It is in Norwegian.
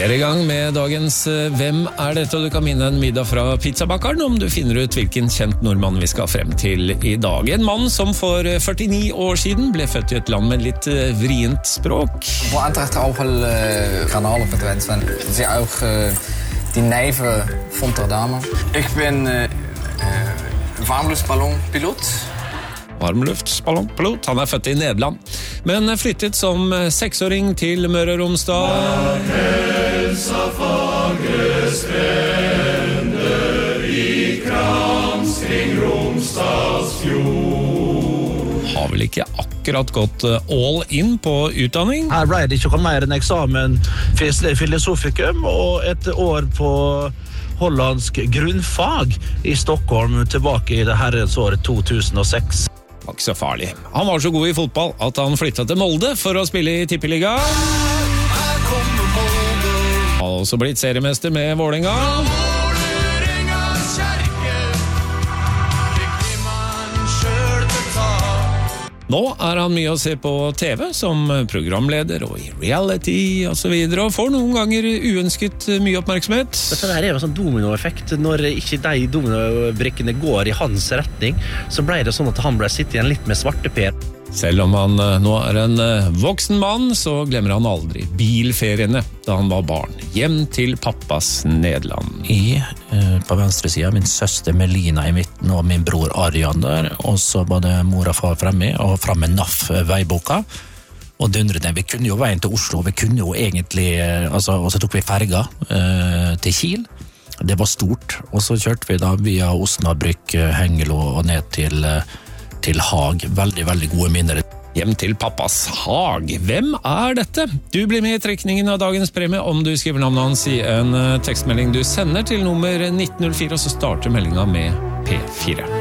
Vi I gang med dagens Hvem dette? Og du kan minne en middag fra pizzabakeren om du finner ut hvilken kjent nordmann vi skal frem til I dag. En mann som for 49 år siden ble født I et land med litt vrient språk. Voor Eintracht auch Kanal op het Wensven. Sie auch die Nijven von der Dame. Ik ben varmluftballonpilot. Varmluftsballongpilot. Han født I Nederland, men flyttet som 6-åring til Møre og Romsdal. Helsa fagre strender I krans kring Romsdals fjord. Har vel ikke akkurat gått all in på utdanning? Her ble det ikke mer enn eksamen filosofikum og et år på hollandsk grunnfag I Stockholm tilbake I det herrens året 2006. Var ikke så farlig. Han var så god I fotball at han flyttet til Molde for å spille I Tippeliga. Han har også blitt seriemester med Vålerenga. Nå han mye å se på TV som programleder og I reality og så videre, og får noen ganger uønsket mye oppmerksomhet. Dette her en sånn dominoeffekt. Når ikke de dominobrikkene går I hans retning, så ble det sånn at han ble sitte igjen litt med svarteper. Selv om han nå en voksen mann, så glemmer han aldri bilferiene da han var barn. Hjem til pappas Nederland. På venstre siden min søster Melina I midten og min bror Arjan der, og så var det mor og far fremme, og fremme NAF veiboka, og dundrede. Vi kunne jo veien til Oslo, vi kunne jo egentlig, og så tok vi ferga til Kiel. Det var stort, og så kjørte vi da via Osnabrück, Hengelo og ned til Haag. Veldig, veldig gode minner. Hjem til pappas Haag. Hvem dette? Du blir med I trekningen av dagens premie om du skriver navnet hans I en tekstmelding du sender til nummer 1904, og så starter meldingen med P4.